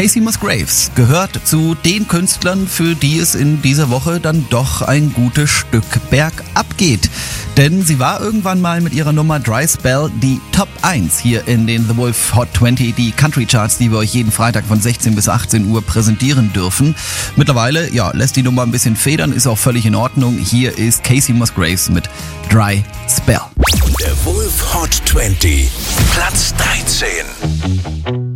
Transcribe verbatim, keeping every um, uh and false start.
Kacey Musgraves gehört zu den Künstlern, für die es in dieser Woche dann doch ein gutes Stück bergab geht. Denn sie war irgendwann mal mit ihrer Nummer Dry Spell die Top eins hier in den The Wolf Hot zwanzig, die Country Charts, die wir euch jeden Freitag von sechzehn bis achtzehn Uhr präsentieren dürfen. Mittlerweile, ja, lässt die Nummer ein bisschen federn, ist auch völlig in Ordnung. Hier ist Kacey Musgraves mit Dry Spell. Der Wolf Hot zwanzig, Platz dreizehn.